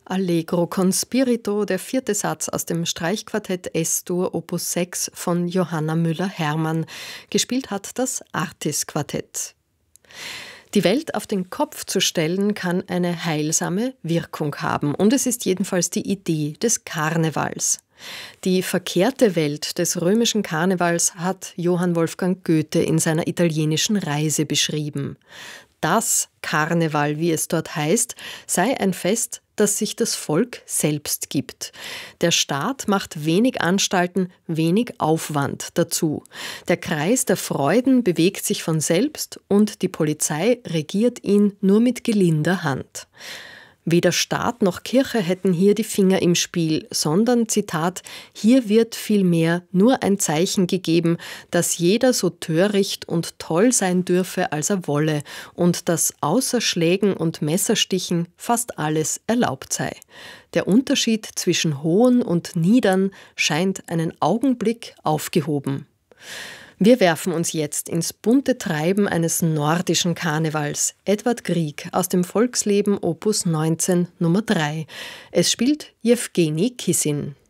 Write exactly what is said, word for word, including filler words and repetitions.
Allegro con spirito, der vierte Satz aus dem Streichquartett S-Dur Opus sechs von Johanna Müller-Hermann. Gespielt hat das Artis-Quartett. Die Welt auf den Kopf zu stellen, kann eine heilsame Wirkung haben. Und es ist jedenfalls die Idee des Karnevals. Die verkehrte Welt des römischen Karnevals hat Johann Wolfgang Goethe in seiner italienischen Reise beschrieben. Das Karneval, wie es dort heißt, sei ein Fest, das sich das Volk selbst gibt. Der Staat macht wenig Anstalten, wenig Aufwand dazu. Der Kreis der Freuden bewegt sich von selbst und die Polizei regiert ihn nur mit gelinder Hand. Weder Staat noch Kirche hätten hier die Finger im Spiel, sondern, Zitat, hier wird vielmehr nur ein Zeichen gegeben, dass jeder so töricht und toll sein dürfe, als er wolle, und dass außer Schlägen und Messerstichen fast alles erlaubt sei. Der Unterschied zwischen Hohen und Niedern scheint einen Augenblick aufgehoben. Wir werfen uns jetzt ins bunte Treiben eines nordischen Karnevals. Edward Grieg aus dem Volksleben Opus neunzehn Nummer drei. Es spielt Jewgeni Kissin.